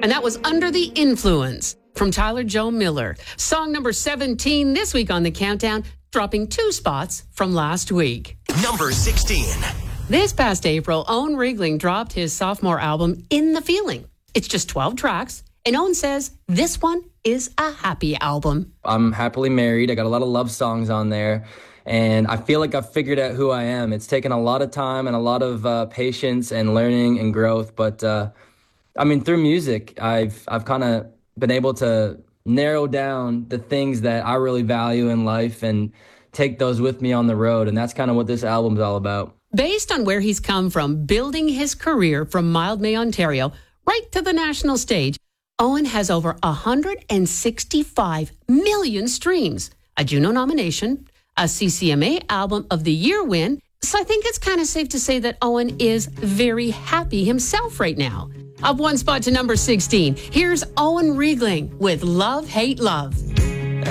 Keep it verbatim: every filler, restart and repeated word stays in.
And that was Under the Influence from Tyler Joe Miller. Song number seventeen this week on the countdown, dropping two spots from last week. Number sixteen. This past April, Owen Riegling dropped his sophomore album, In the Feeling. It's just twelve tracks, and Owen says this one is a happy album. I'm happily married. I got a lot of love songs on there, and I feel like I've figured out who I am. It's taken a lot of time and a lot of uh, patience and learning and growth, but uh, I mean, through music, I've I've kind of been able to narrow down the things that I really value in life and take those with me on the road, and that's kind of what this album's all about. Based on where he's come from, building his career from Mildmay, Ontario, right to the national stage, Owen has over one hundred sixty-five million streams, a Juno nomination, a C C M A Album of the Year win. So I think it's kind of safe to say that Owen is very happy himself right now. Up one spot to number sixteen, here's Owen Riegling with Love, Hate, Love.